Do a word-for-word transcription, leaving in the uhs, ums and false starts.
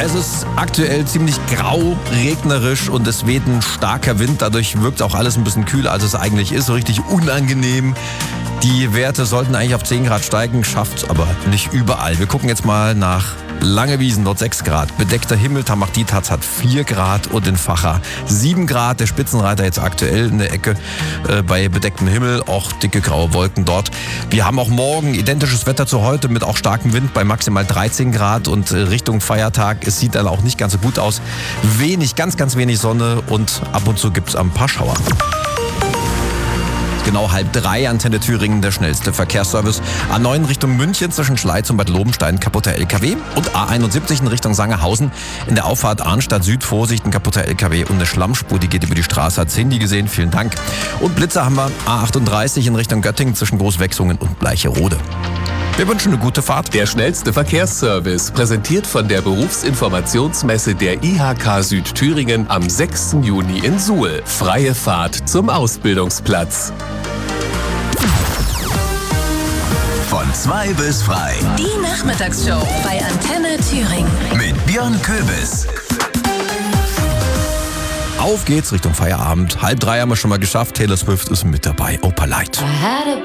Es ist aktuell ziemlich grau, regnerisch und es weht ein starker Wind. Dadurch wirkt auch alles ein bisschen kühler, als es eigentlich ist. So richtig unangenehm. Die Werte sollten eigentlich auf zehn Grad steigen, schafft's aber nicht überall. Wir gucken jetzt mal nach Langewiesen, dort sechs Grad. Bedeckter Himmel, Tamachdietaz hat vier Grad und in Vacha sieben Grad. Der Spitzenreiter jetzt aktuell in der Ecke äh, bei bedecktem Himmel, auch dicke graue Wolken dort. Wir haben auch morgen identisches Wetter zu heute mit auch starkem Wind bei maximal dreizehn Grad und äh, Richtung Feiertag. Es sieht dann auch nicht ganz so gut aus. Wenig, ganz, ganz wenig Sonne und ab und zu gibt's ein paar Schauer. Genau halb drei, Antenne Thüringen, der schnellste Verkehrsservice. A neun Richtung München zwischen Schleiz und Bad Lobenstein, kaputter L K W. Und A einundsiebzig in Richtung Sangerhausen. In der Auffahrt Arnstadt Süd, Vorsicht, ein kaputter L K W und eine Schlammspur, die geht über die Straße. Hat's Handy gesehen, vielen Dank. Und Blitzer haben wir A achtunddreißig in Richtung Göttingen zwischen Großwechsungen und Bleicherode. Wir wünschen eine gute Fahrt. Der schnellste Verkehrsservice, präsentiert von der Berufsinformationsmesse der I H K Südthüringen am sechsten Juni in Suhl. Freie Fahrt zum Ausbildungsplatz. Von zwei bis frei. Die Nachmittagsshow bei Antenne Thüringen. Mit Björn Köbis. Auf geht's Richtung Feierabend. Halb drei haben wir schon mal geschafft. Taylor Swift ist mit dabei. Opa Light.